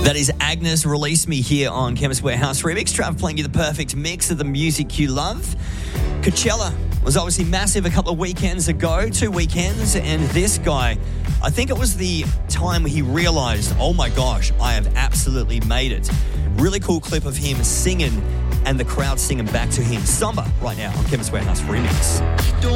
That is Agnes, Release Me, here on Chemist Warehouse Remix. Trav playing you the perfect mix of the music you love. Coachella was obviously massive a couple of weekends ago, 2 weekends, and this guy, I think it was the time he realised, oh my gosh, I have absolutely made it. Really cool clip of him singing and the crowd singing back to him. Samba right now on Chemist Warehouse Remix.